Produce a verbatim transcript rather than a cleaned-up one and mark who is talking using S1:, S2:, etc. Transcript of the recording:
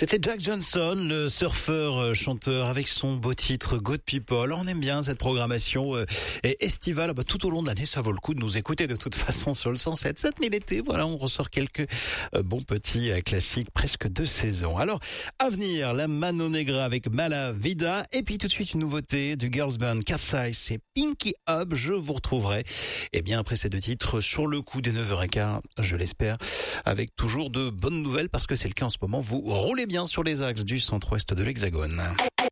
S1: C'était Jack Johnson, le surfeur euh, chanteur avec son beau titre Good People. On aime bien cette programmation euh, et estivale. Ah bah, tout au long de l'année, ça vaut le coup de nous écouter de toute façon sur le cent sept sept. Mais l'été, voilà, on ressort quelques euh, bons petits euh, classiques presque de saison. Alors, à venir, la Mano Negra avec Mala Vida. Et puis tout de suite, une nouveauté du girls band Cat Size, c'est Pinky Up. Je vous retrouverai, et bien après ces deux titres, sur le coup des neuf heures quinze, je l'espère, avec toujours de bonnes nouvelles parce que c'est le cas en ce moment. Vous roulez bien sur les axes du centre-ouest de l'Hexagone.